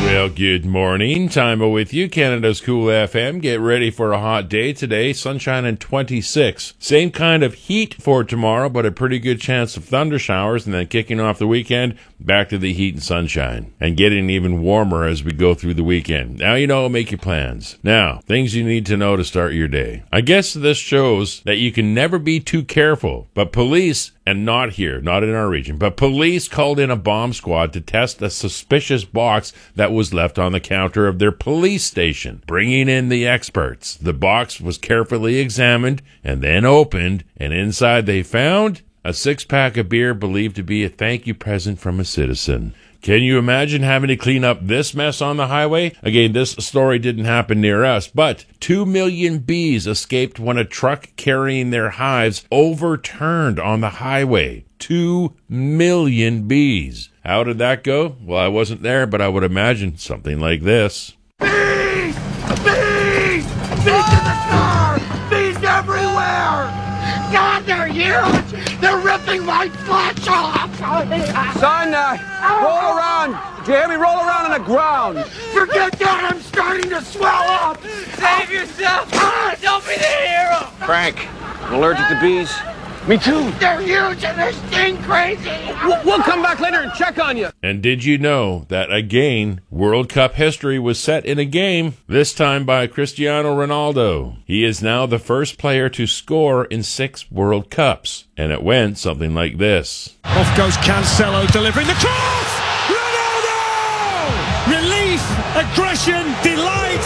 Well, good morning. Timo with you, Canada's Cool FM. Get ready for a hot day today. Sunshine and 26. Same kind of heat for tomorrow, but a pretty good chance of thunder showers. And then kicking off the weekend, back to the heat and sunshine. And getting even warmer as we go through the weekend. Now you know, make your plans. Now, things you need to know to start your day. I guess this shows that you can never be too careful. But police, and not here, not in our region, but police called in a bomb squad to test a suspicious box that was left on the counter of their police station, bringing in the experts. The box was carefully examined and then opened, and inside they found a 6-pack of beer believed to be a thank you present from a citizen. Can you imagine having to clean up this mess on the highway? Again, this story didn't happen near us, but 2 million bees escaped when a truck carrying their hives overturned on the highway. 2 million bees. How did that go? Well, I wasn't there, but I would imagine something like this. Bees! Bees! Bees in the car! Bees everywhere! God, they're huge! They're ripping my flesh off! Son, roll around. Do you hear me? Roll around on the ground. Forget that! I'm starting to swell up! Save yourself! Don't be the hero! Frank, I'm allergic to bees. Me too. They're huge and they sting crazy! We'll come back later and check on you. And did you know that, again, World Cup history was set in a game, this time by Cristiano Ronaldo. He is now the first player to score in 6 World Cups. And it went something like this. Off goes Cancelo, delivering the cross! Ronaldo! Relief, aggression, delight,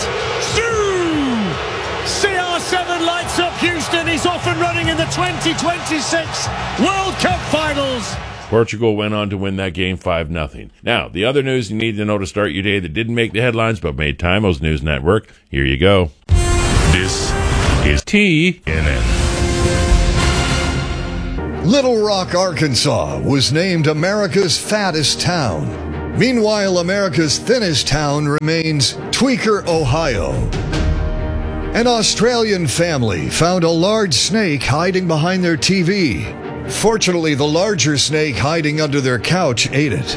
CR7 lights up Houston. He's off and running in the 2026 World Cup Finals. Portugal went on to win that game 5-0. Now, the other news you need to know to start your day that didn't make the headlines but made Timo's News Network. Here you go. This is TNN. Little Rock, Arkansas was named America's fattest town. Meanwhile, America's thinnest town remains Tweaker, Ohio. An Australian family found a large snake hiding behind their TV. Fortunately, the larger snake hiding under their couch ate it.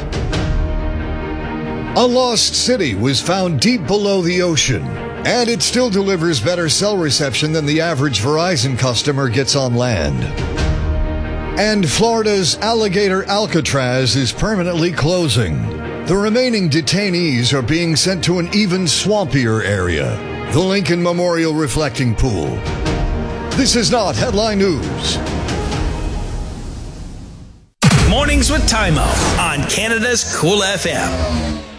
A lost city was found deep below the ocean, and it still delivers better cell reception than the average Verizon customer gets on land. And Florida's alligator Alcatraz is permanently closing. The remaining detainees are being sent to an even swampier area, the Lincoln Memorial Reflecting Pool. This is not Headline News. Mornings with Timo on Canada's Cool FM.